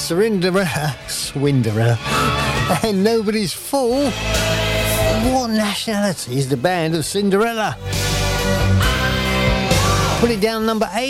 Swinderer, and Nobody's Fool. What nationality is the band of Cinderella? Put it down number 8.